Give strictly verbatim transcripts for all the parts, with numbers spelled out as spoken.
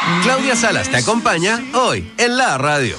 Claudia Salas te acompaña hoy en la radio.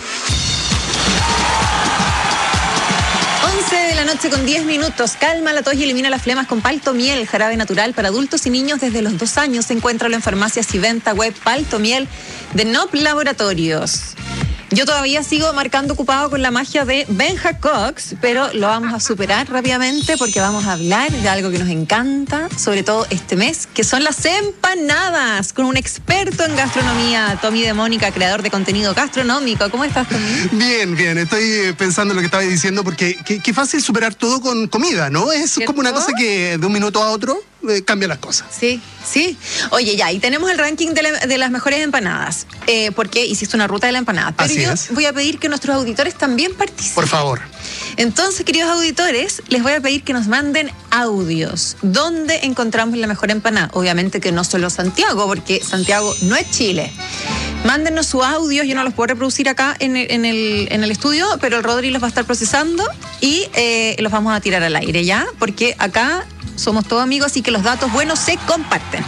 once de la noche con diez minutos. Calma la tos y elimina las flemas con Palto Miel, jarabe natural para adultos y niños desde los dos años. Encuéntralo en farmacias y venta web Palto Miel de N O P Laboratorios. Yo todavía sigo marcando ocupado con la magia de Benja Cox, pero lo vamos a superar rápidamente porque vamos a hablar de algo que nos encanta, sobre todo este mes, que son las empanadas, con un experto en gastronomía, Tommy de Mónica, creador de contenido gastronómico. ¿Cómo estás, Tommy? Bien, bien. Estoy pensando en lo que estaba diciendo porque qué, qué fácil superar todo con comida, ¿no? Es ¿Cierto? Como una cosa que de un minuto a otro eh, cambia las cosas. Sí, sí. Oye, ya, y tenemos el ranking de, la, de las mejores empanadas, eh, porque hiciste una ruta de la empanada. Pero Así yo es. voy a pedir que nuestros auditores también participen. Por favor. Entonces, queridos auditores, les voy a pedir que nos manden audios. ¿Dónde encontramos la mejor empanada? Obviamente que no solo Santiago, porque Santiago no es Chile. Mándenos sus audios, yo no los puedo reproducir acá en el, en el, en el estudio, pero el Rodri los va a estar procesando y eh, los vamos a tirar al aire, ¿ya? Porque acá somos todos amigos, así que los datos buenos se comparten.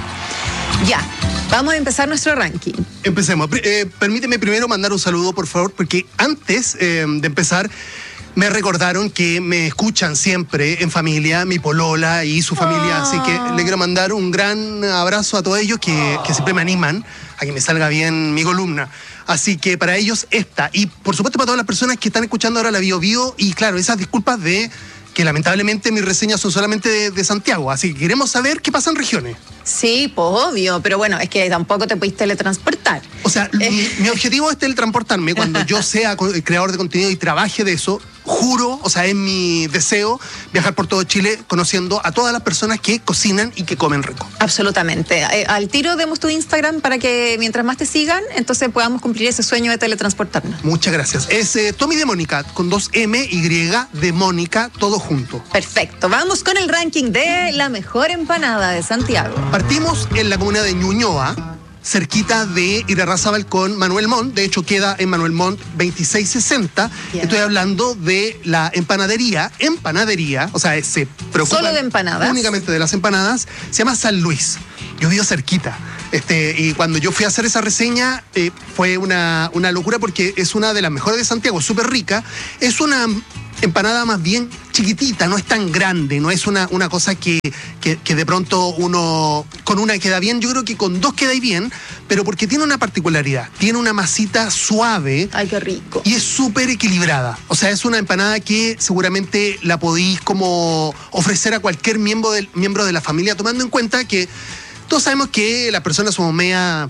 Ya, vamos a empezar nuestro ranking. Empecemos. Eh, permíteme primero mandar un saludo, por favor, porque antes eh, de empezar me recordaron que me escuchan siempre en familia, mi polola y su familia, Oh. así que le quiero mandar un gran abrazo a todos ellos que, que siempre me animan a que me salga bien mi columna. Así que para ellos esta, y por supuesto para todas las personas que están escuchando ahora la Bio Bio, y claro, esas disculpas de que lamentablemente mis reseñas son solamente de, de Santiago, así que queremos saber qué pasa en regiones. Sí, pues obvio, pero bueno, es que tampoco te pudiste teletransportar. O sea, Eh. mi, mi objetivo es teletransportarme cuando yo sea co- creador de contenido y trabaje de eso. Juro, o sea, es mi deseo viajar por todo Chile conociendo a todas las personas que cocinan y que comen rico. Absolutamente. Eh, al tiro demos tu Instagram para que mientras más te sigan, entonces podamos cumplir ese sueño de teletransportarnos. Muchas gracias. Es eh, Tommy de Mónica, con dos M, Y, de Mónica, todo junto. Perfecto. Vamos con el ranking de la mejor empanada de Santiago. Partimos en la comuna de Ñuñoa, cerquita de Irarrázaval con Manuel Montt. De hecho, queda en Manuel Montt veintiséis sesenta. Bien. Estoy hablando de la empanadería. Empanadería, o sea, se preocupa Solo de empanadas. únicamente de las empanadas. Se llama San Luis. Yo vivo cerquita. Este, y cuando yo fui a hacer esa reseña, eh, fue una, una locura porque es una de las mejores de Santiago, súper rica. Es una empanada más bien chiquitita, no es tan grande, no es una, una cosa que, que, que de pronto uno con una queda bien. Yo creo que con dos queda bien, pero porque tiene una particularidad, tiene una masita suave. Ay, qué rico. Y es súper equilibrada. O sea, es una empanada que seguramente la podéis como ofrecer a cualquier miembro del, miembro de la familia, tomando en cuenta que todos sabemos que las personas somos media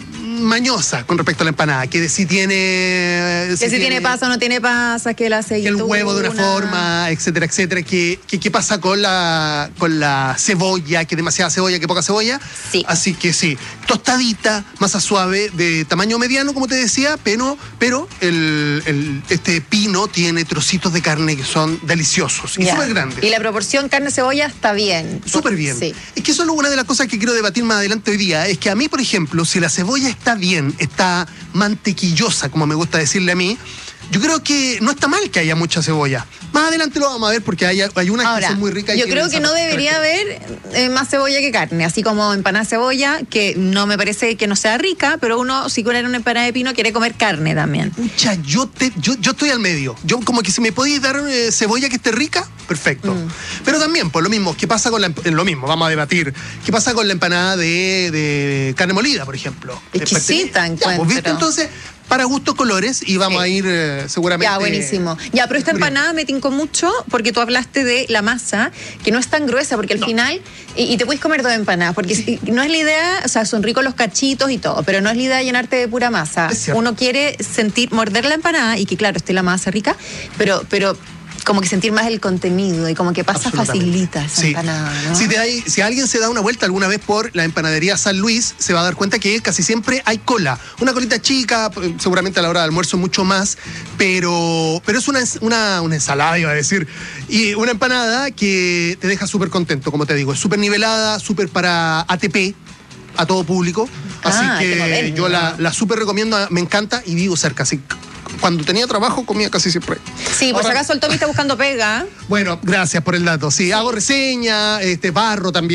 mañosas con respecto a la empanada, que si tiene... Que si tiene pasa o no tiene pasa, que la que el aceituna. huevo de una forma, etcétera, etcétera. ¿Qué, qué, qué pasa con la, con la cebolla? Que demasiada cebolla, que poca cebolla. Sí. Así que sí, tostadita, masa suave, de tamaño mediano, como te decía, pero, pero el, el, este pino tiene trocitos de carne que son deliciosos y Ya. súper grandes. Y la proporción carne-cebolla está bien. Súper bien. Sí. Es que eso es una de las cosas que quiero debatir más adelante hoy día. Es que a mí, por ejemplo, si la cebolla está bien, está mantequillosa, como me gusta decirle a mí, yo creo que no está mal que haya mucha cebolla. Más adelante lo vamos a ver porque hay, hay unas Ahora, que son muy ricas. y yo tienen creo que esa no debería característica. haber eh, más cebolla que carne, así como empanada de cebolla, que no me parece que no sea rica, pero uno, si quiere una empanada de pino, quiere comer carne también. Pucha, yo, te, yo, yo estoy al medio. Yo como que si me podéis dar eh, cebolla que esté rica, perfecto. Mm. Pero también, pues lo mismo, ¿qué pasa con la emp- lo mismo, vamos a debatir. ¿Qué pasa con la empanada de, de carne molida, por ejemplo? Exquisita, Eh, ya, pues, encuentro. ¿viste? Entonces, para gustos colores y vamos Sí. a ir eh, seguramente... Ya, buenísimo. Ya, pero esta Muy bien. empanada me tincó mucho porque tú hablaste de la masa, que no es tan gruesa, porque al No. final, y, y te puedes comer dos empanadas, porque si- no es la idea, o sea, son ricos los cachitos y todo, pero no es la idea llenarte de pura masa. Es cierto. Uno quiere sentir, morder la empanada y que claro, esté la masa rica, pero, pero como que sentir más el contenido y como que pasa Absolutamente. facilita esa Sí. empanada, ¿no? Si, te hay- si alguien se da una vuelta alguna vez por la empanadería San Luis, se va a dar cuenta que casi siempre hay cola. Una colita chica, seguramente a la hora del almuerzo mucho más, pero, pero es una, ens- una, una ensalada, iba a decir. Y una empanada que te deja súper contento, como te digo. Es súper nivelada, súper para A T P, a todo público. Así Ah, qué que moderno. yo la, la súper recomiendo, me encanta y vivo cerca. Así que cuando tenía trabajo comía casi siempre. Sí, por si Ahora- acaso el Tommy está buscando pega. Bueno, gracias por el dato. Sí, hago reseña, este barro también.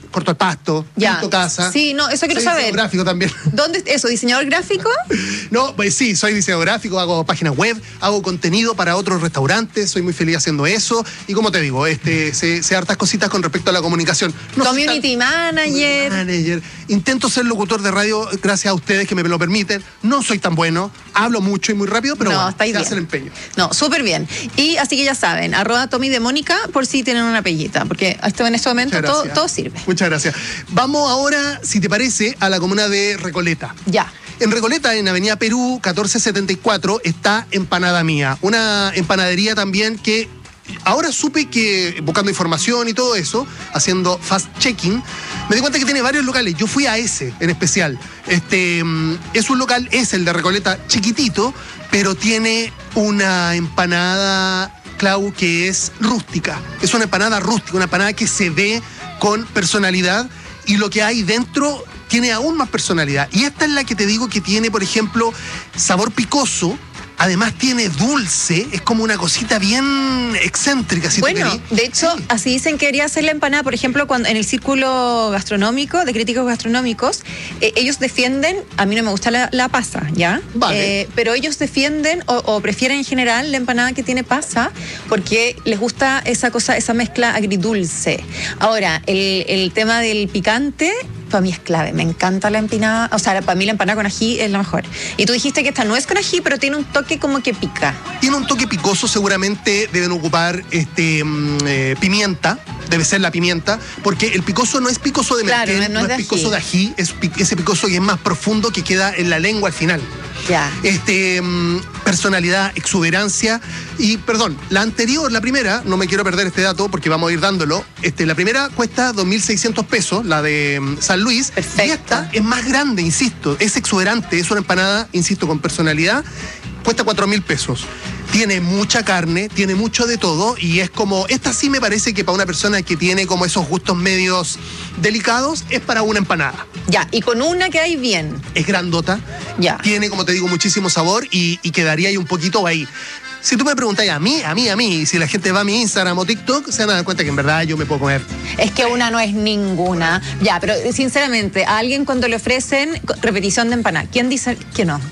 corto el pasto, Ya. pinto casa. Sí, no, eso quiero soy saber. diseñador gráfico también. ¿Dónde eso? ¿Diseñador gráfico? No, pues sí, soy diseñador gráfico, hago páginas web, hago contenido para otros restaurantes, soy muy feliz haciendo eso. Y como te digo, este, sé, sé hartas cositas con respecto a la comunicación. No soy Community tan- manager. manager. Intento ser locutor de radio gracias a ustedes que me lo permiten. No soy tan bueno, hablo mucho y muy rápido, pero No, bueno, estáis se bien. hace el empeño. No, súper bien. Y así que ya saben, arroba Tommy de Mónica por si tienen una pellita, porque esto en este momento Muchas todo, gracias. todo sirve. Muchas gracias. Vamos ahora, si te parece, a la comuna de Recoleta. Ya. En Recoleta, en Avenida Perú, catorce setenta y cuatro, está Empanada Mía. Una empanadería también que ahora supe que, buscando información y todo eso, haciendo fast-checking, me di cuenta que tiene varios locales. Yo fui a ese en especial. Este, mm, es un local, es el de Recoleta, chiquitito, pero tiene una empanada, Clau, que es rústica. Es una empanada rústica, una empanada que se ve con personalidad y lo que hay dentro tiene aún más personalidad. Y esta es la que te digo que tiene, por ejemplo, sabor picoso. Además tiene dulce, es como una cosita bien excéntrica, si Bueno, te querís. de hecho, Sí. así dicen que debería hacer la empanada, por ejemplo, cuando en el círculo gastronómico, de críticos gastronómicos, eh, ellos defienden, a mí no me gusta la, la pasa, ¿ya? Vale. Eh, pero ellos defienden o, o prefieren en general la empanada que tiene pasa, porque les gusta esa cosa, esa mezcla agridulce. Ahora, el, el tema del picante, para mí es clave. Me encanta la empanada, o sea, para mí la empanada con ají es la mejor. Y tú dijiste que esta no es con ají, pero tiene un toque como que pica. Tiene un toque picoso, seguramente deben ocupar este, mm, eh, pimienta, debe ser la pimienta, porque el picoso no es picoso de Claro, merquén, no es no de es picoso ají. de ají, es pi- ese picoso que es más profundo que queda en la lengua al final. Ya. Este, mm, personalidad, exuberancia y, perdón, la anterior, la primera, no me quiero perder este dato porque vamos a ir dándolo, este, la primera cuesta dos mil seiscientos pesos, la de mm, San Luis, Perfecto. y esta es más grande, insisto, es exuberante, es una empanada, insisto, con personalidad, cuesta cuatro mil pesos. Tiene mucha carne, tiene mucho de todo y es como, esta sí me parece que para una persona que tiene como esos gustos medios delicados, es para una empanada. Ya, y con una que hay bien. Es grandota, Ya. tiene, como te digo, muchísimo sabor y, y quedaría ahí un poquito ahí. Si tú me preguntas a mí, a mí, a mí, y si la gente va a mi Instagram o TikTok, se van a dar cuenta que en verdad yo me puedo comer. Es que una no es ninguna. Ya, pero sinceramente, a alguien cuando le ofrecen repetición de empanada, ¿quién dice que no?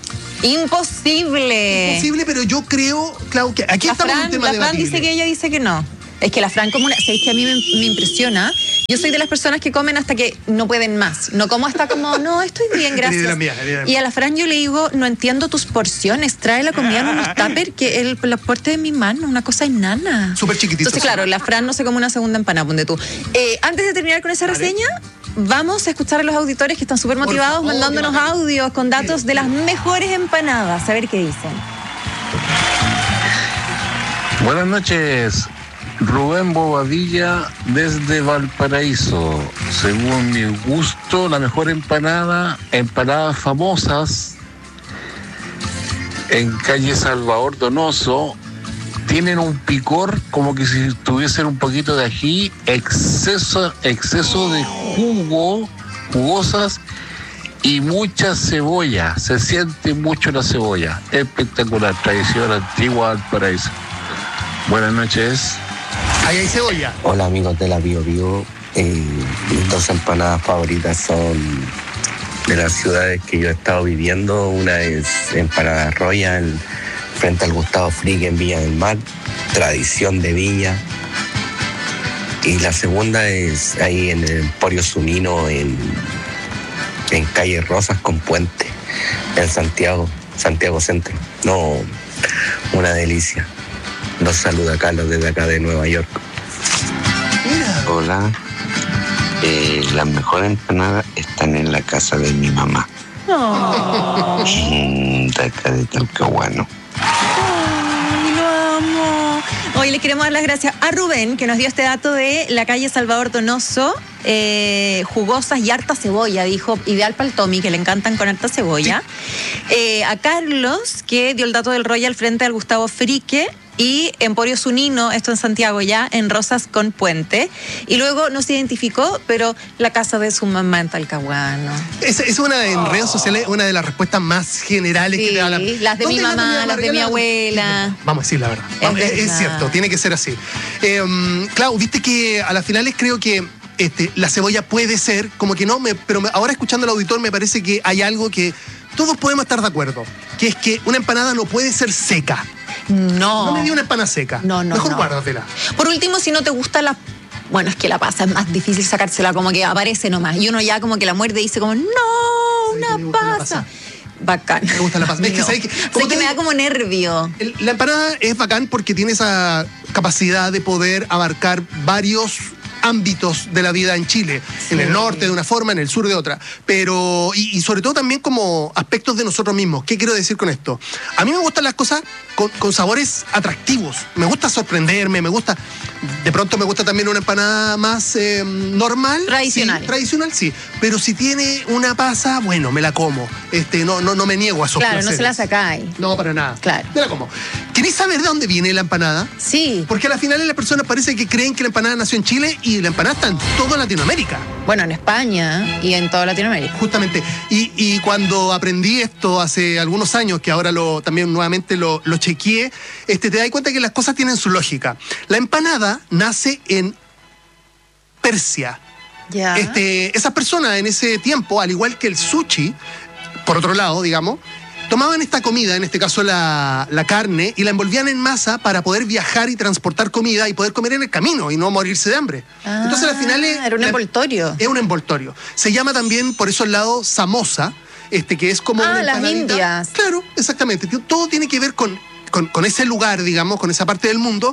Imposible. Posible, pero yo creo, Clau, que aquí La estamos en un Fran, tema la Fran debatible. dice que ella dice que no. Es que la Fran como una... ¿Sabéis que a mí me, me impresiona? Yo soy de las personas que comen hasta que no pueden más. No como hasta como, no, estoy bien, Eres de la gracias. mía, eres de la Y mía. a la Fran yo le digo, no entiendo tus porciones. Trae la comida en unos tupper que el, la puerta de mi mano, una cosa enana. Súper chiquitito, Entonces, sí. claro, la Fran no se come una segunda empanada, ponte tú. Eh, antes de terminar con esa Vale. reseña, vamos a escuchar a los auditores que están súper Por motivados favor, mandándonos que bacán. audios con datos de las mejores empanadas. A ver qué dicen. Buenas noches, Rubén Bobadilla desde Valparaíso. Según mi gusto, la mejor empanada, empanadas famosas en calle Salvador Donoso, tienen un picor como que si tuviesen un poquito de ají, exceso, exceso de jugo, jugosas y mucha cebolla. Se siente mucho la cebolla. Espectacular, tradición antigua Valparaíso. Buenas noches. Ahí hay cebolla. Hola amigos de la Bio Bio, eh, mis dos empanadas favoritas son de las ciudades que yo he estado viviendo. Una es Empanada Royal frente al Gustavo Frick en Villa del Mar, tradición de Viña. Y la segunda es ahí en el Emporio Zunino en, en calle Rosas con Puente, en Santiago, Santiago Centro. No, una delicia. Los saluda Carlos desde acá de Nueva York. Mira. Hola, eh, las mejores empanadas están en la casa de mi mamá, mm, de acá de Talcahuano. Ay, lo amo. Hoy le queremos dar las gracias a Rubén, que nos dio este dato de la calle Salvador Donoso, eh, jugosas y harta cebolla, dijo, ideal para el Tommy, que le encantan con harta cebolla. Eh, a Carlos, que dio el dato del Royal frente al Gustavo Frique, y Emporio Zunino, esto en Santiago ya, en Rosas con Puente. Y luego no se identificó, pero la casa de su mamá en Talcahuano. Es, es una de, en redes sociales, una de las respuestas más generales que Sí, te da la. las de mi ¿Dónde la mamá, comida las de mi regalada? abuela. Vamos a decir la verdad. Es Vamos, Es, es verdad. cierto, tiene que ser así. Eh, Clau, viste que a las finales creo que Este, la cebolla puede ser, como que no, me, pero me, ahora escuchando al auditor me parece que hay algo que todos podemos estar de acuerdo, que es que una empanada no puede ser seca. No. No me di una empanada seca. No, no, Mejor no. guárdatela. Por último, si no te gusta la... Bueno, es que la pasa, es más difícil sacársela, como que aparece nomás. Y uno ya como que la muerde y dice como, no, una me gusta la pasa. pasa. Bacán. Me gusta la pasa. Es que, No. ¿sabes qué? Sé Como que te me da digo, como nervio. el- la empanada es bacán porque tiene esa capacidad de poder abarcar varios ámbitos de la vida en Chile, Sí. en el norte de una forma, en el sur de otra, pero y, y sobre todo también como aspectos de nosotros mismos. ¿Qué quiero decir con esto? A mí me gustan las cosas con, con sabores atractivos, me gusta sorprenderme, me gusta, de pronto me gusta también una empanada más eh, normal, Tradicional. sí, tradicional sí, pero si tiene una pasa, bueno, me la como, este, no, no, no me niego a esos Claro, no se la placeres. sacáis. No, para nada. Claro. Me la como. ¿Queréis saber de dónde viene la empanada? Sí. Porque a la final las personas parece que creen que la empanada nació en Chile y la empanada está en toda Latinoamérica. Bueno, en España y en toda Latinoamérica. Justamente. Y, y cuando aprendí esto hace algunos años, que ahora lo, también nuevamente lo, lo chequeé, este, te das cuenta que las cosas tienen su lógica. La empanada nace en Persia. Ya. Este, esas personas en ese tiempo, al igual que el sushi, por otro lado, digamos, tomaban esta comida, en este caso la, la carne, y la envolvían en masa para poder viajar y transportar comida y poder comer en el camino y no morirse de hambre. Ah, Entonces al final es, era un la- envoltorio. es un envoltorio. Se llama también por esos lados samosa, este, que es como Ah, una las empanadita. indias. Claro, exactamente. Todo tiene que ver con, con, con ese lugar, digamos, con esa parte del mundo.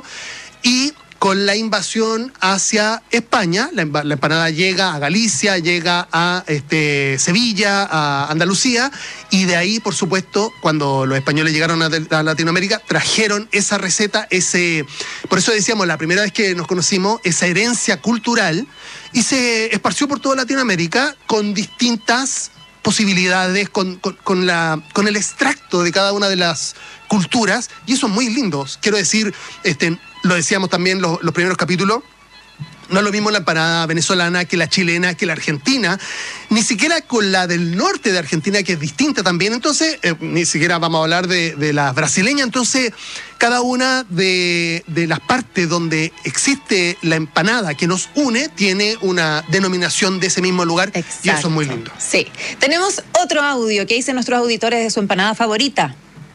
Y con la invasión hacia España, la, empa- la empanada llega a Galicia, llega a este, Sevilla, a Andalucía, y de ahí, por supuesto, cuando los españoles llegaron a, a Latinoamérica, trajeron esa receta, ese, por eso decíamos, la primera vez que nos conocimos, esa herencia cultural, y se esparció por toda Latinoamérica con distintas posibilidades, con, con, con la, con el extracto de cada una de las culturas, y eso es muy lindo. Quiero decir, este, lo decíamos también los, los primeros capítulos, no es lo mismo la empanada venezolana que la chilena, que la argentina, ni siquiera con la del norte de Argentina, que es distinta también. Entonces, eh, ni siquiera vamos a hablar de, de la brasileña. Entonces, cada una de, de las partes donde existe la empanada que nos une tiene una denominación de ese mismo lugar. Exacto. Y eso es muy lindo. Sí. Tenemos otro audio que dicen nuestros auditores de su empanada favorita.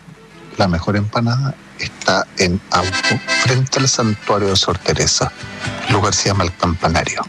La mejor empanada está en Auto, frente al santuario de Sor Teresa. El lugar se llama El Campanario.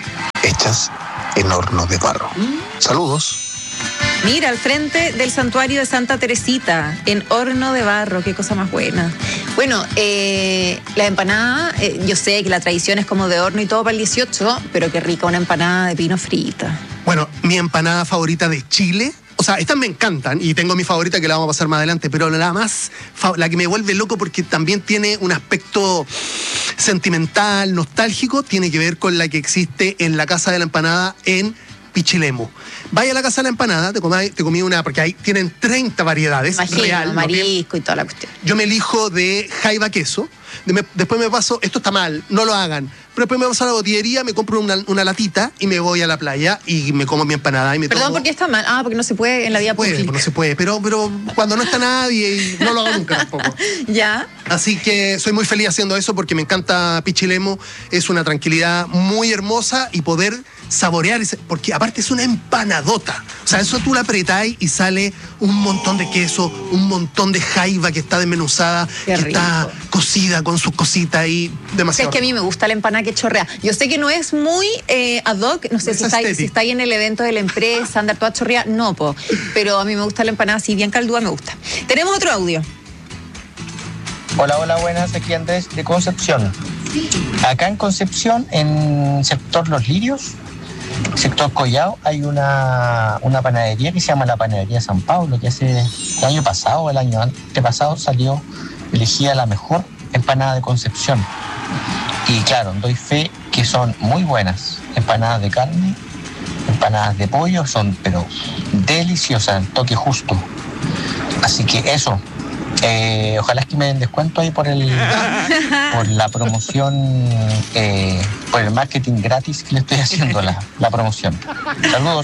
Hechas en horno de barro. Saludos. Mira, al frente del santuario de Santa Teresita, en horno de barro, qué cosa más buena. Bueno, eh, la empanada, eh, yo sé que la tradición es como de horno y todo para el dieciocho, pero qué rica una empanada de pino frita. Bueno, mi empanada favorita de Chile, o sea, estas me encantan y tengo mi favorita que la vamos a pasar más adelante, pero la más, fa- la que me vuelve loco porque también tiene un aspecto sentimental, nostálgico, tiene que ver con la que existe en la Casa de la Empanada en Pichilemu. Vaya a la Casa de la Empanada, te comí, te comí una, porque ahí tienen treinta variedades. Imagino, real, ¿no? marisco y toda la cuestión. Yo me elijo de jaiba queso, de me- después me paso, esto está mal, no lo hagan, pero después me paso a la botillería, me compro una, una latita y me voy a la playa y me como mi empanada y me Perdón, tomo... ¿por qué está mal? Ah, porque no se puede en la vía No se puede, pública. no se puede, pero, pero cuando no está nadie y no lo hago nunca tampoco. Ya. Así que soy muy feliz haciendo eso porque me encanta Pichilemu, es una tranquilidad muy hermosa y poder saborear, ese- porque aparte es una empanadota. O sea, eso tú la apretáis y sale un montón de queso, un montón de jaiba que está desmenuzada, Qué que está rico. cocida con sus cositas ahí, O sea, demasiado. es que a mí me gusta la empanada que chorrea. Yo sé que no es muy eh, ad hoc, no sé Es si está, aesthetic. si está ahí en el evento de la empresa, andar toda chorrea, no, po. Pero a mí me gusta la empanada así, bien caldúa, me gusta. Tenemos otro audio. Hola, hola, buenas, aquí Andrés de Concepción. Acá en Concepción, en sector Los Lirios, sector Collao, hay una, una panadería que se llama la Panadería San Pablo, que hace el año pasado, el año antepasado, salió elegida la mejor empanada de Concepción. Y claro, doy fe que son muy buenas. Empanadas de carne, empanadas de pollo, son pero deliciosas, el toque justo. Así que eso. Eh, ojalá es que me den descuento ahí por el por la promoción, eh, por el marketing gratis que le estoy haciendo la, la promoción. Saludos.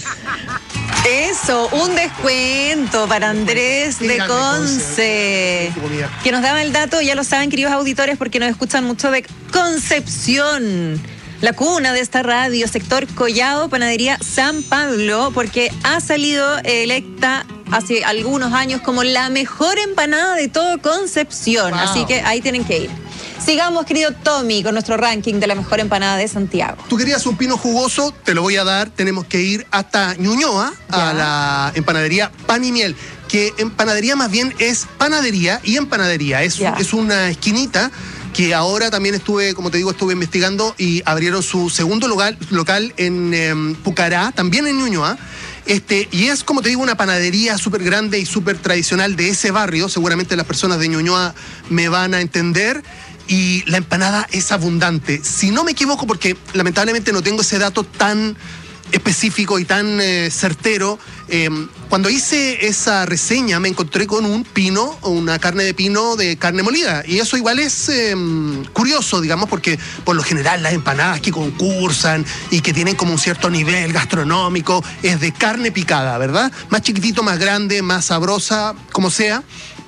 Eso, un descuento para Andrés Qué de grande, Conce, Tu comida. que nos daba el dato, ya lo saben, queridos auditores, porque nos escuchan mucho de Concepción. La cuna de esta radio, sector Collado, Panadería San Pablo, porque ha salido electa hace algunos años como la mejor empanada de todo Concepción. Wow. Así que ahí tienen que ir. Sigamos, querido Tommy, con nuestro ranking de la mejor empanada de Santiago. Tú querías un pino jugoso, te lo voy a dar. Tenemos que ir hasta Ñuñoa, ya, a la empanadería Pan y Miel, que empanadería más bien es panadería y empanadería. Es, es una esquinita que ahora también estuve, como te digo, estuve investigando y abrieron su segundo local, local en eh, Pucará, también en Ñuñoa. Este, y es, como te digo, una panadería súper grande y súper tradicional de ese barrio. Seguramente las personas de Ñuñoa me van a entender. Y la empanada es abundante. Si no me equivoco, porque lamentablemente no tengo ese dato tan específico y tan eh, certero, eh, cuando hice esa reseña me encontré con un pino, una carne de pino de carne molida. Y eso igual es eh, curioso, digamos, porque por lo general las empanadas que concursan y que tienen como un cierto nivel gastronómico es de carne picada, ¿verdad? Más chiquitito, más grande, más sabrosa, como sea.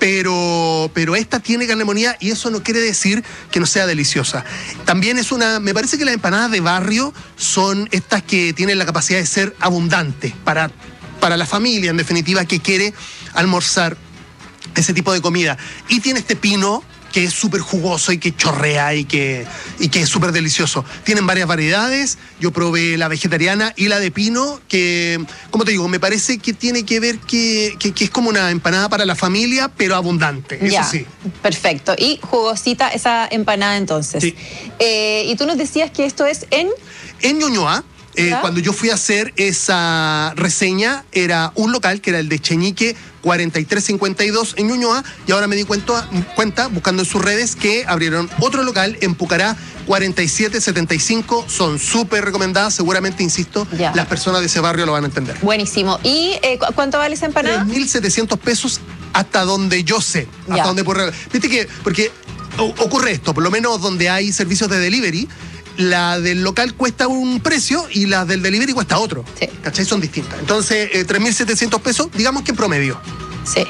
Pero, pero esta tiene carne molida y eso no quiere decir que no sea deliciosa. También es una, me parece que las empanadas de barrio son estas que tienen la capacidad de ser abundantes para, para la familia, en definitiva, que quiere almorzar ese tipo de comida. Y tiene este pino que es súper jugoso y que chorrea y que, y que es súper delicioso. Tienen varias variedades. Yo probé la vegetariana y la de pino, que, como te digo, me parece que tiene que ver que, que, que es como una empanada para la familia, pero abundante, eso ya, sí. Perfecto. Y jugosita esa empanada entonces. Sí. Eh, y tú nos decías que esto es en... En Ñuñoa. Eh, cuando yo fui a hacer esa reseña, era un local que era el de Cheñique cuarenta y tres cincuenta y dos en Ñuñoa, y ahora me di cuenta, cuenta, buscando en sus redes, que abrieron otro local en Pucará cuarenta y siete setenta y cinco. Son súper recomendadas, seguramente, insisto, ya, las personas de ese barrio lo van a entender. Buenísimo. ¿Y eh, cuánto vale esa empanada? tres mil setecientos pesos hasta donde yo sé, ya, hasta donde por... Viste que, porque ocurre esto, por lo menos donde hay servicios de delivery, la del local cuesta un precio y la del delivery cuesta otro. Sí. ¿Cachai? Son distintas. Entonces, eh, tres mil setecientos pesos, digamos que en promedio. Sí.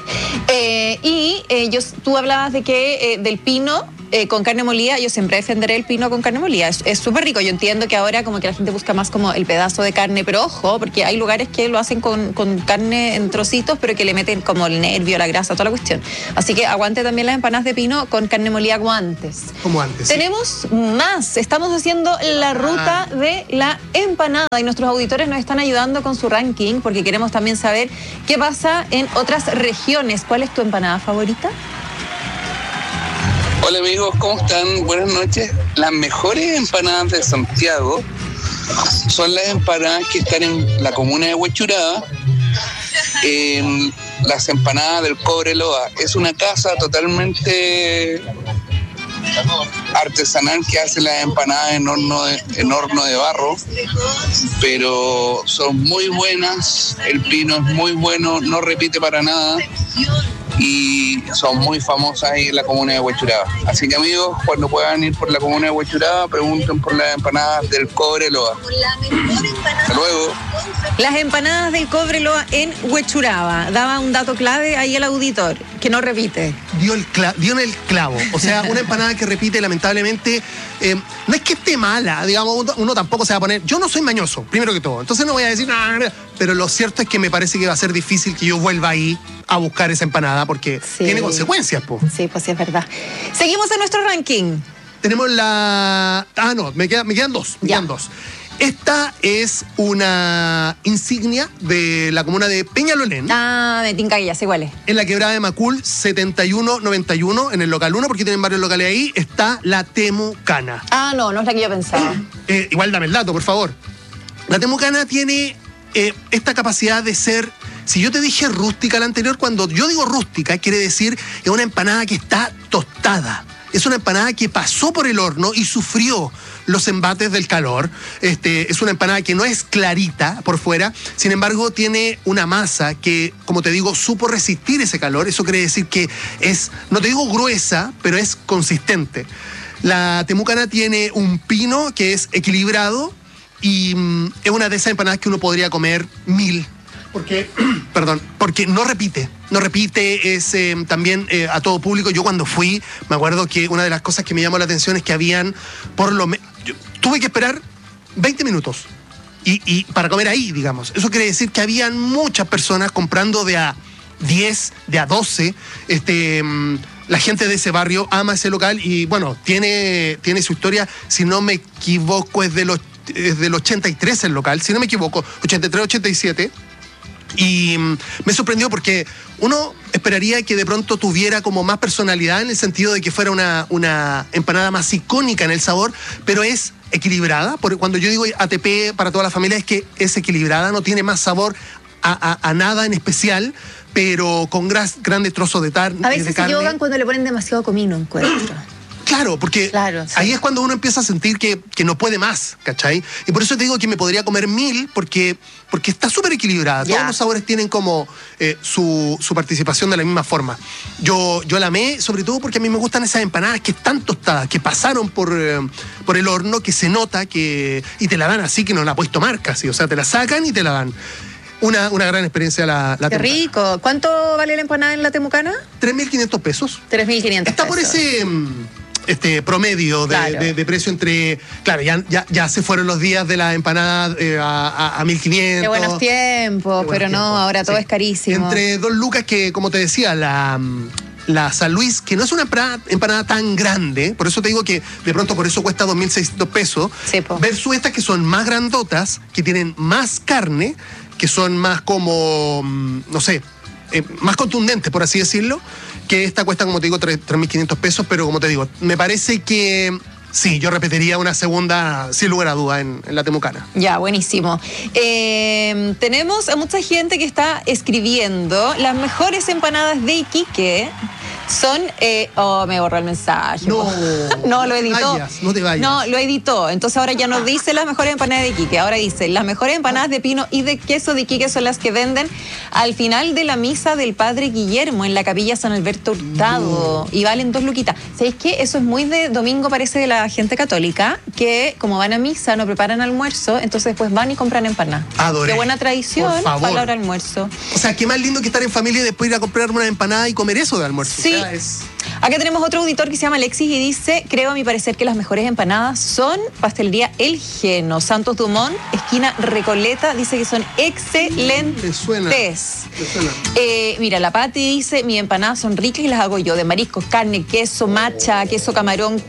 Eh, y eh, yo, tú hablabas de que eh, del pino eh, con carne molida, yo siempre defenderé el pino con carne molida. Es súper rico. Yo entiendo que ahora como que la gente busca más como el pedazo de carne, pero ojo, porque hay lugares que lo hacen con, con carne en trocitos, pero que le meten como el nervio, la grasa, toda la cuestión. Así que aguante también las empanadas de pino con carne molida como antes. Como antes. Tenemos sí. más. Estamos haciendo la ruta ah. de la empanada y nuestros auditores nos están ayudando con su ranking porque queremos también saber qué pasa en otras regiones. ¿Cuál es tu empanada favorita? Hola amigos, ¿cómo están? Buenas noches. Las mejores empanadas de Santiago son las empanadas que están en la comuna de Huechuraba, en las empanadas del Cobreloa. Es una casa totalmente artesanal que hace las empanadas en horno de, en horno de barro, pero son muy buenas, el pino es muy bueno, no repite para nada y son muy famosas ahí en la comuna de Huechuraba. Así que amigos, cuando puedan ir por la comuna de Huechuraba, pregunten por las empanadas del Cobreloa. Hasta luego. Las empanadas del Cobreloa en Huechuraba. Daba un dato clave ahí el auditor, que no repite. Dio, el cla- dio en el clavo. O sea, una empanada que repite, lamentablemente, eh, no es que esté mala, digamos, uno, uno tampoco se va a poner... Yo no soy mañoso, primero que todo. Entonces no voy a decir nada, pero lo cierto es que me parece que va a ser difícil que yo vuelva ahí a buscar esa empanada porque sí. tiene consecuencias, po. Sí, pues sí, es verdad. Seguimos en nuestro ranking. Tenemos la... Ah, no, me, queda, me quedan dos. Me quedan dos. Esta es una insignia de la comuna de Peñalolén. Ah, me tinca que ya sé cuál es. En la quebrada de Macul, setenta y uno noventa y uno, en el local uno, porque tienen varios locales ahí, está la Temucana. Ah, no, no es la que yo pensaba. Eh, igual dame el dato, por favor. La Temucana tiene eh, esta capacidad de ser... Si yo te dije rústica la anterior, cuando yo digo rústica, quiere decir que es una empanada que está tostada. Es una empanada que pasó por el horno y sufrió los embates del calor. Este, es una empanada que no es clarita por fuera, sin embargo tiene una masa que, como te digo, supo resistir ese calor. Eso quiere decir que es, no te digo gruesa, pero es consistente. La Temucana tiene un pino que es equilibrado y mm, es una de esas empanadas que uno podría comer mil. Porque, perdón, porque no repite, no repite, es eh, también eh, a todo público. Yo cuando fui, me acuerdo que una de las cosas que me llamó la atención es que habían, por lo menos, tuve que esperar veinte minutos. Y, y para comer ahí, digamos. Eso quiere decir que habían muchas personas comprando de a diez, de a doce. Este, la gente de ese barrio ama ese local y, bueno, tiene, tiene su historia. Si no me equivoco, es, de los, es del ochenta y tres el local. Si no me equivoco, ochenta y tres, ochenta y siete. Y me sorprendió porque uno esperaría que de pronto tuviera como más personalidad en el sentido de que fuera una, una empanada más icónica en el sabor, pero es equilibrada. Porque cuando yo digo A T P para toda la familia es que es equilibrada, no tiene más sabor a, a, a nada en especial, pero con gras, grandes trozos de, tar, a veces de carne. se equivocan cuando le ponen demasiado comino, encuentro. Claro, porque claro, sí. ahí es cuando uno empieza a sentir que, que no puede más, ¿cachai? Y por eso te digo que me podría comer mil, porque, porque está súper equilibrada. Ya. Todos los sabores tienen como eh, su, su participación de la misma forma. Yo, yo la amé, sobre todo porque a mí me gustan esas empanadas que están tostadas, que pasaron por, eh, por el horno, que se nota, que y te la dan así, que no la puedes tomar casi. O sea, te la sacan y te la dan. Una, una gran experiencia la, la Qué temucana. rico. ¿Cuánto vale la empanada en la temucana? tres mil quinientos pesos. tres mil quinientos Está pesos. por ese... Este promedio de, claro. de, de precio entre... Claro, ya, ya, ya se fueron los días de la empanada eh, a, a, a mil quinientos. Qué buenos tiempos, Qué buenos pero no, tiempos. ahora todo Sí. es carísimo. Entre dos lucas que, como te decía, la, la San Luis, que no es una empanada, empanada tan grande, por eso te digo que de pronto por eso cuesta dos mil seiscientos pesos, sí, po. versus estas que son más grandotas, que tienen más carne, que son más como, no sé, eh, más contundentes, por así decirlo, que esta cuesta, como te digo, tres mil quinientos pesos, pero como te digo, me parece que sí, yo repetiría una segunda, sin lugar a duda, en, en la temucana. Ya, buenísimo. Eh, tenemos a mucha gente que está escribiendo las mejores empanadas de Iquique. Son, eh, oh, me borró el mensaje. No, no lo editó. Vayas, no te vayas. No, lo editó. Entonces ahora ya no dice las mejores empanadas de Iquique. Ahora dice, las mejores empanadas de pino y de queso de Iquique son las que venden al final de la misa del Padre Guillermo en la capilla San Alberto Hurtado. No. Y valen dos luquitas. ¿Sabéis qué? Eso es muy de domingo, parece, de la gente católica, que como van a misa, no preparan almuerzo, entonces después van y compran empanadas. Adoré. Qué buena tradición para la hora de almuerzo. O sea, qué más lindo que estar en familia y después ir a comprar una empanada y comer eso de almuerzo. Sí. O sea, es... Acá tenemos otro auditor que se llama Alexis y dice, creo a mi parecer que las mejores empanadas son pastelería El Geno, Santos Dumont, esquina Recoleta, dice que son excelentes. Me suena. Me suena. Eh, mira, la Pati dice, mis empanadas son ricas y las hago yo, de mariscos, carne, queso, macha, queso camarón,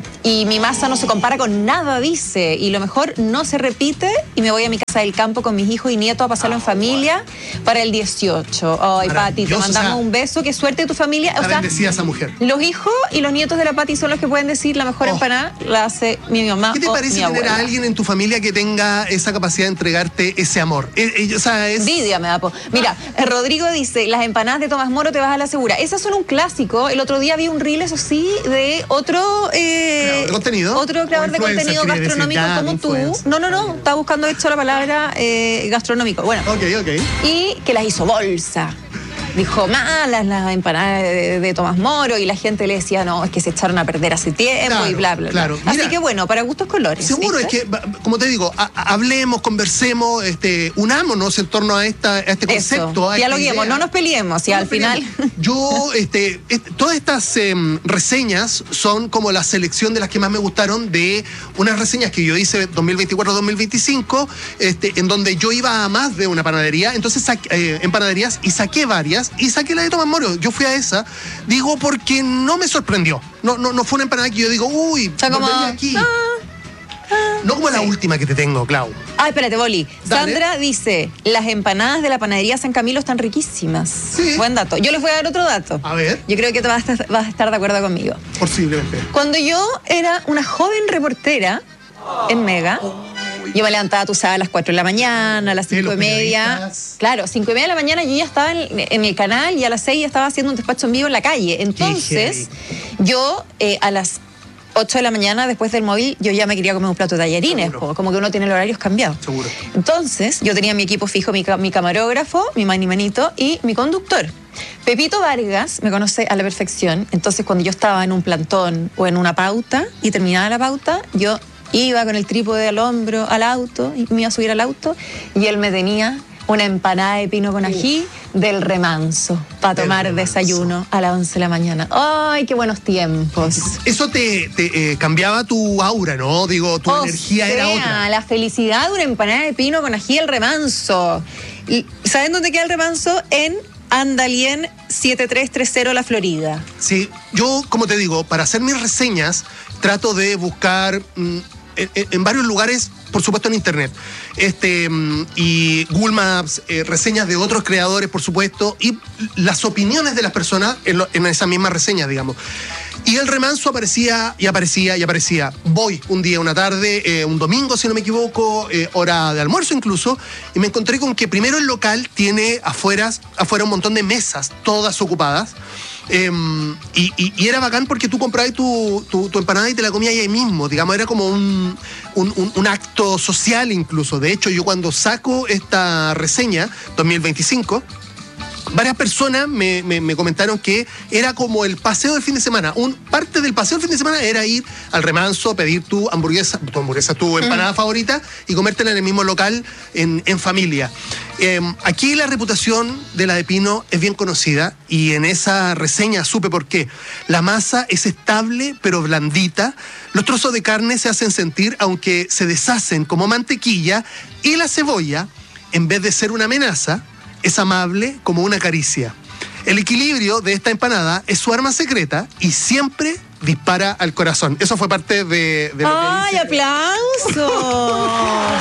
y mi masa no se compara con nada, dice, y lo mejor no se repite, y me voy a mi casa del campo con mis hijos y nietos a pasarlo ah, en familia bueno. para el dieciocho. Ay, Pati, te mandamos o sea, un beso, qué suerte de tu familia. O sea, bendecida esa mujer. Los hijos y los nietos de la Pati son los que pueden decir la mejor oh. empanada la hace mi mamá. ¿Qué te o parece mi tener abuela? a alguien en tu familia que tenga esa capacidad de entregarte ese amor? Eh, eh, o sea, es... Envidia me da. Po. Mira, ah. Rodrigo dice, las empanadas de Tomás Moro te vas a la segura. Esas son un clásico. El otro día vi un reel, eso sí, de otro... Eh, ¿Creador de contenido? Otro creador de contenido gastronómico decir, como tú. Influencer. No, no, no. Estaba buscando, de hecho, la palabra eh, gastronómico. Bueno. Ok, ok. Y que las hizo bolsa. Dijo, malas las empanadas de, de Tomás Moro, y la gente le decía, no, es que se echaron a perder hace tiempo, claro, y bla, bla, claro. bla. Así Mira, que bueno, para gustos colores. Seguro, ¿viste? es que, como te digo, a, a, hablemos, conversemos, este, unámonos en torno a, esta, a este concepto. A Dialoguemos, esta no nos peleemos, y no al final... Peleemos. Yo, este, este, todas estas eh, reseñas son como la selección de las que más me gustaron de unas reseñas que yo hice dos mil veinticuatro dos mil veinticinco, este, en donde yo iba a más de una panadería, entonces saqué, eh, en panaderías, y saqué varias, y saqué la de Tomás Moro. Yo fui a esa, digo, porque no me sorprendió. No, no, no fue una empanada que yo digo, uy, o sea, como... aquí. Ah, ah, no como sí. la última que te tengo, Clau. Ah, espérate, Boli. Dale. Sandra dice, las empanadas de la panadería San Camilo están riquísimas. Sí. Buen dato. Yo les voy a dar otro dato. A ver. Yo creo que te vas a estar, vas a estar de acuerdo conmigo. Posiblemente. Cuando yo era una joven reportera en Mega, yo me levantaba, tú sabes, a las cuatro de la mañana, a las cinco y media. Claro, cinco y media de la mañana yo ya estaba en, en el canal, y a las seis ya estaba haciendo un despacho en vivo en la calle. Entonces, yo eh, a las ocho de la mañana, después del móvil, yo ya me quería comer un plato de tallarines, como, como que uno tiene los horarios cambiados. Seguro. Entonces, yo tenía mi equipo fijo, mi, mi camarógrafo, mi mani manito y mi conductor. Pepito Vargas me conoce a la perfección, entonces cuando yo estaba en un plantón o en una pauta y terminaba la pauta, yo iba con el trípode al hombro al auto y me iba a subir al auto y él me tenía una empanada de pino con ají del Remanso para tomar desayuno a las once de la mañana. ¡Ay, qué buenos tiempos! Eso te, te eh, cambiaba tu aura, ¿no? Digo, tu o energía sea, era otra. La felicidad de una empanada de pino con ají del Remanso. Y, ¿saben dónde queda el Remanso? En Andalien siete tres tres cero La Florida. Sí, yo, como te digo, para hacer mis reseñas trato de buscar mm, en, en varios lugares, por supuesto en internet, este mm, y Google Maps, eh, reseñas de otros creadores, por supuesto, y las opiniones de las personas en, lo, en esa misma reseña, digamos. Y el Remanso aparecía y aparecía y aparecía. Voy un día, una tarde, eh, un domingo, si no me equivoco, eh, hora de almuerzo incluso, y me encontré con que primero el local tiene afuera, afuera un montón de mesas, todas ocupadas. Eh, y, y, y era bacán porque tú comprabas tu, tu, tu empanada y te la comías ahí mismo, digamos, era como un, un, un, un acto social incluso. De hecho, yo cuando saco esta reseña, dos mil veinticinco, varias personas me, me, me comentaron que era como el paseo del fin de semana. Un, parte del paseo del fin de semana era ir al Remanso, pedir tu hamburguesa, tu hamburguesa, tu empanada mm. favorita y comértela en el mismo local en, en familia. Eh, aquí la reputación de la de Pino es bien conocida y en esa reseña supe por qué. La masa es estable pero blandita, los trozos de carne se hacen sentir aunque se deshacen como mantequilla y la cebolla, en vez de ser una amenaza, es amable como una caricia. El equilibrio de esta empanada es su arma secreta y siempre dispara al corazón. Eso fue parte de, de lo ¡Ay, que dice. aplausos!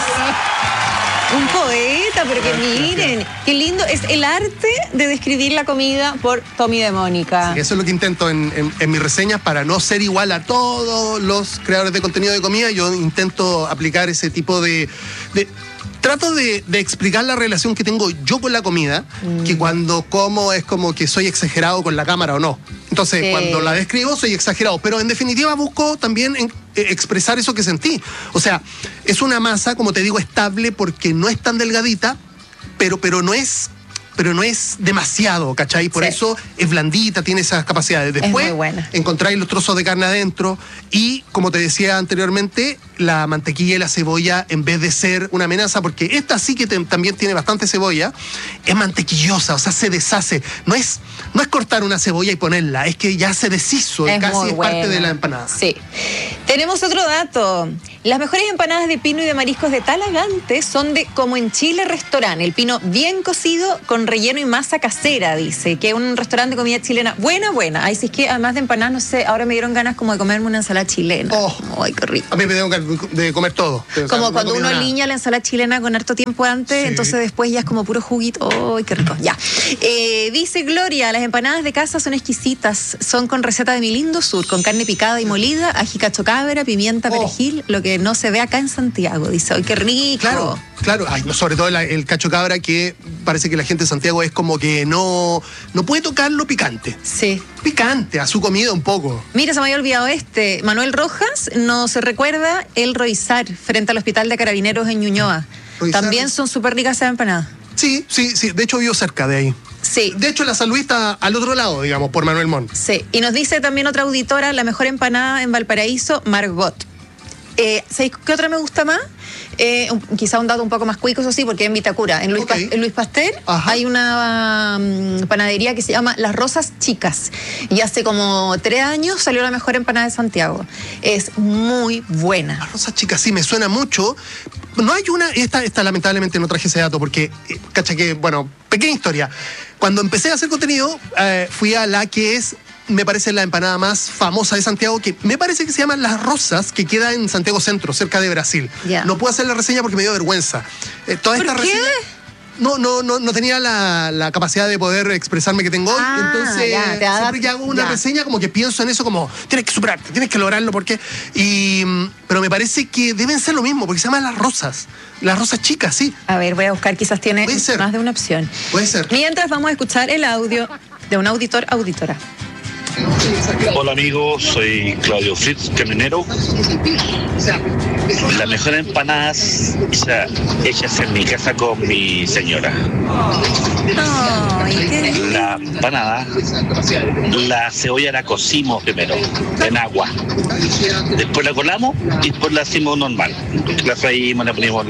Un poeta, pero que miren, qué lindo. Es el arte de describir la comida por Tommy de Mónica. Sí, eso es lo que intento en, en, en mis reseñas para no ser igual a todos los creadores de contenido de comida. Yo intento aplicar ese tipo de... de Trato de, de explicar la relación que tengo yo con la comida, mm. que cuando como es como que soy exagerado con la cámara o no. Entonces, sí. cuando la describo soy exagerado, pero en definitiva busco también en, eh, expresar eso que sentí. O sea, es una masa, como te digo, estable porque no es tan delgadita, pero, pero no es... pero no es demasiado, ¿cachai? Por sí. eso es blandita, tiene esas capacidades. Después encontráis los trozos de carne adentro y, como te decía anteriormente, la mantequilla y la cebolla, en vez de ser una amenaza, porque esta sí que te, también tiene bastante cebolla, es mantequillosa, o sea, se deshace. No es, no es cortar una cebolla y ponerla, es que ya se deshizo, es casi es buena. parte de la empanada. Sí. Tenemos otro dato. Las mejores empanadas de pino y de mariscos de Talagante son de Como en Chile Restaurant. El pino bien cocido con relleno y masa casera, dice, que es un restaurante de comida chilena buena, buena. Ay, si es que además de empanadas, no sé, ahora me dieron ganas como de comerme una ensalada chilena. Oh, ay, qué rico. A mí me dieron ganas de comer todo. Como o sea, cuando uno aliña la ensalada chilena con harto tiempo antes, sí. entonces después ya es como puro juguito. Ay, qué rico. Ya. Eh, dice Gloria, las empanadas de casa son exquisitas, son con receta de mi lindo sur, con carne picada y molida, ají cacho cabra, pimienta, oh. perejil, lo que no se ve acá en Santiago. Dice, ay, qué rico. Claro, claro. Ay, sobre todo el, el cacho cabra, que parece que la gente de Santiago es como que no, no puede tocar lo picante. Sí. Picante, a su comida un poco. Mira, se me había olvidado este. Manuel Rojas nos recuerda el Roizar, frente al Hospital de Carabineros en Ñuñoa. Roizar. También son súper ricas esas empanadas. Sí, sí, sí. De hecho, vivo cerca de ahí. Sí. De hecho, la San Luis está al otro lado, digamos, por Manuel Montt. Sí. Y nos dice también otra auditora, la mejor empanada en Valparaíso, Margot. Eh, ¿Sabéis qué otra me gusta más? Eh, un, quizá un dato un poco más cuico, eso sí, porque en Vitacura, en Luis, okay. pa, en Luis Pasteur, Ajá. hay una um, panadería que se llama Las Rosas Chicas. Y hace como tres años salió la mejor empanada de Santiago. Es muy buena. Las Rosas Chicas, sí, me suena mucho. No hay una, esta, esta lamentablemente no traje ese dato porque, eh, cacha que, bueno, pequeña historia. Cuando empecé a hacer contenido, eh, fui a la que es... me parece la empanada más famosa de Santiago, que me parece que se llama Las Rosas, que queda en Santiago Centro, cerca de Brasil. Yeah. No puedo hacer la reseña porque me dio vergüenza. Eh, toda ¿Por esta qué? reseña, no, no, no, no tenía la, la capacidad de poder expresarme que tengo hoy. Ah, entonces, ya, te siempre que hago una ya. reseña, como que pienso en eso, como tienes que superarte, tienes que lograrlo, porque. Y, pero me parece que deben ser lo mismo, porque se llama Las Rosas. Las Rosas Chicas, sí. A ver, voy a buscar, quizás tiene más de una opción. Puede ser. Mientras vamos a escuchar el audio de un auditor auditora. Hola amigos, soy Claudio Fritz, camionero. Las mejores empanadas, o sea, hechas en mi casa con mi señora. Oh, la empanada, la cebolla la cocimos primero en agua. Después la colamos y después la hacemos normal. La freímos, le ponemos